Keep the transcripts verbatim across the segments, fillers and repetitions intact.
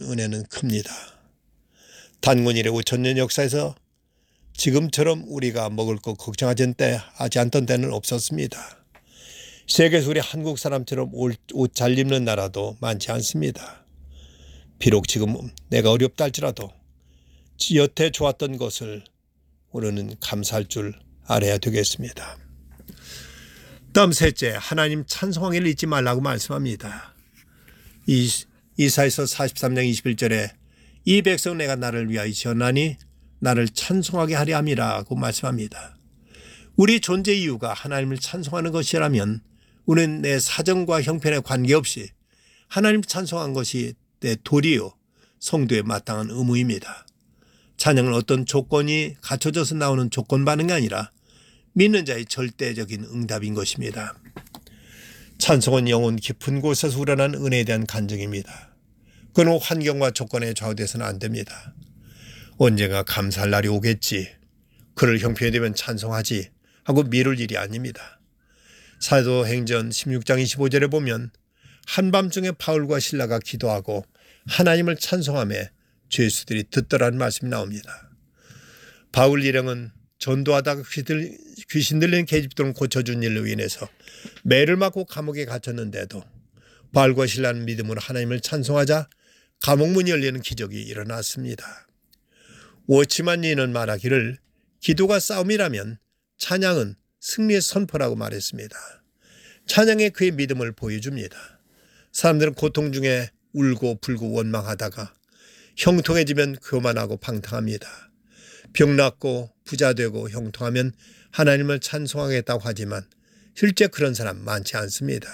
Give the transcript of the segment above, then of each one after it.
은혜는 큽니다. 단군 이래고 전년 역사에서 지금처럼 우리가 먹을 것 걱정하지 않던 때는 없었습니다. 세계에서 우리 한국 사람처럼 옷 잘 입는 나라도 많지 않습니다. 비록 지금 내가 어렵다 할지라도 여태 좋았던 것을 우리는 감사할 줄 알아야 되겠습니다. 다음 셋째, 하나님 찬송하기를 잊지 말라고 말씀합니다. 이, 이사야서 사십삼 장 이십일 절에 이 백성 내가 나를 위하여 지었나니 나를 찬송하게 하려 함이라고 말씀합니다. 우리 존재 이유가 하나님을 찬송하는 것이라면 우리는 내 사정과 형편에 관계없이 하나님 찬송한 것이 내 도리요 성도에 마땅한 의무입니다. 찬양은 어떤 조건이 갖춰져서 나오는 조건 반응이 아니라 믿는 자의 절대적인 응답인 것입니다. 찬송은 영혼 깊은 곳에서 우러난 은혜에 대한 간증입니다. 그는 환경과 조건에 좌우돼서는 안 됩니다. 언젠가 감사할 날이 오겠지, 그를 형편이 되면 찬송하지 하고 미룰 일이 아닙니다. 사도행전 십육 장 이십오 절에 보면 한밤중에 바울과 실라가 기도하고 하나님을 찬송하며 죄수들이 듣더라는 말씀이 나옵니다. 바울 일행은 전도하다가 귀신 들린 계집들을 고쳐준 일로 인해서 매를 맞고 감옥에 갇혔는데도 바울과 실라는 믿음으로 하나님을 찬송하자 감옥문이 열리는 기적이 일어났습니다. 워치만 이는 말하기를 기도가 싸움이라면 찬양은 승리의 선포라고 말했습니다. 찬양이 그의 믿음을 보여줍니다. 사람들은 고통 중에 울고 불고 원망하다가 형통해지면 교만하고 방탕합니다. 병났고 부자되고 형통하면 하나님을 찬송하겠다고 하지만 실제 그런 사람 많지 않습니다.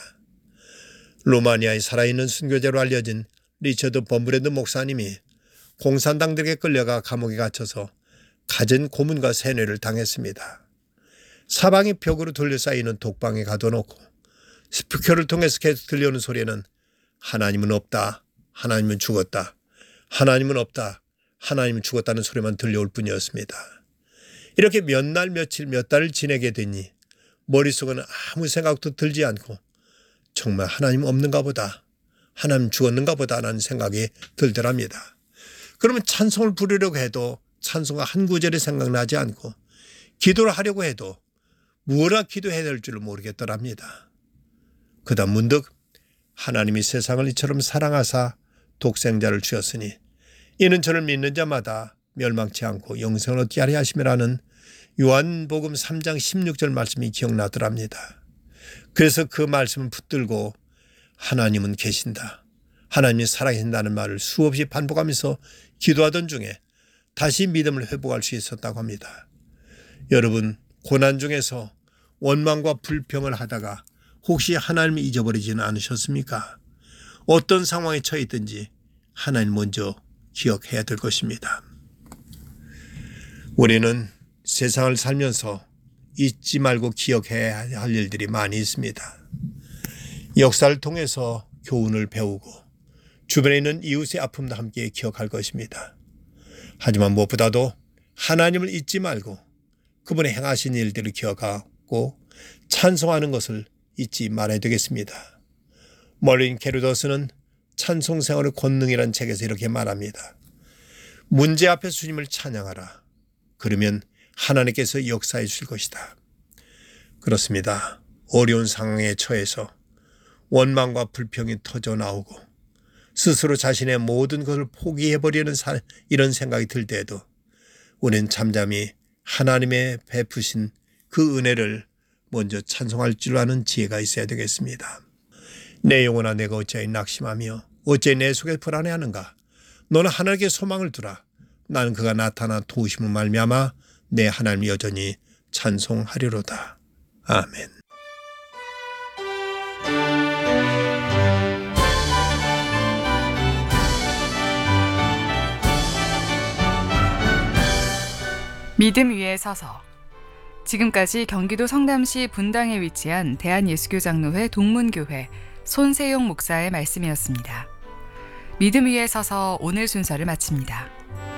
로마니아에 살아있는 순교자로 알려진 리처드 범브랜드 목사님이 공산당들에게 끌려가 감옥에 갇혀서 갖은 고문과 세뇌를 당했습니다. 사방이 벽으로 둘러싸이는 독방에 가둬놓고 스피커를 통해서 계속 들려오는 소리는 하나님은 없다, 하나님은 죽었다, 하나님은 없다, 하나님은 죽었다는 소리만 들려올 뿐이었습니다. 이렇게 몇 날 며칠 몇 달을 지내게 되니 머릿속에는 아무 생각도 들지 않고 정말 하나님 없는가 보다, 하나님 죽었는가 보다 라는 생각이 들더랍니다. 그러면 찬송을 부르려고 해도 찬송가 한 구절이 생각나지 않고 기도를 하려고 해도 무엇라 기도해야 될 줄 모르겠더랍니다. 그다음 문득 하나님이 세상을 이처럼 사랑하사 독생자를 주었으니 이는 저를 믿는 자마다 멸망치 않고 영생을 얻게 하려 하심이라는 요한복음 삼 장 십육 절 말씀이 기억나더랍니다. 그래서 그 말씀을 붙들고 하나님은 계신다, 하나님이 살아계신다는 말을 수없이 반복하면서 기도하던 중에 다시 믿음을 회복할 수 있었다고 합니다. 여러분, 고난 중에서 원망과 불평을 하다가 혹시 하나님을 잊어버리지는 않으셨습니까? 어떤 상황에 처해 있든지 하나님 먼저 기억해야 될 것입니다. 우리는 세상을 살면서 잊지 말고 기억해야 할 일들이 많이 있습니다. 역사를 통해서 교훈을 배우고 주변에 있는 이웃의 아픔도 함께 기억할 것입니다. 하지만 무엇보다도 하나님을 잊지 말고 그분의 행하신 일들을 기억하고 찬송하는 것을 잊지 말아야 되겠습니다. 머린 게르더스는 찬송생활의 권능이라는 책에서 이렇게 말합니다. 문제 앞에 주님을 찬양하라. 그러면 하나님께서 역사해 주실 것이다. 그렇습니다. 어려운 상황에 처해서 원망과 불평이 터져 나오고 스스로 자신의 모든 것을 포기해버리는 이런 생각이 들 때에도 우리는 잠잠히 하나님의 베푸신 그 은혜를 먼저 찬송할 줄 아는 지혜가 있어야 되겠습니다. 내 영혼아 내가 어찌하여 낙심하며 어찌 내 속에 불안해하는가. 너는 하나님께 소망을 두라. 나는 그가 나타나 도우심을 말미암아 내 하나님을 여전히 찬송하리로다. 아멘. 믿음 위에 서서. 지금까지 경기도 성남시 분당에 위치한 대한예수교장로회 동문교회 손세용 목사의 말씀이었습니다. 믿음 위에 서서 오늘 순서를 마칩니다.